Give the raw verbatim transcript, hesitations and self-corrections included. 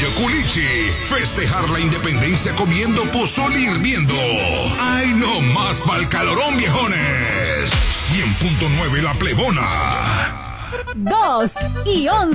Pollo Culichi. Festejar la independencia comiendo pozole hirviendo. ¡Ay, no más pa'l calorón, viejones! cien punto nueve La Plebona. dos y once.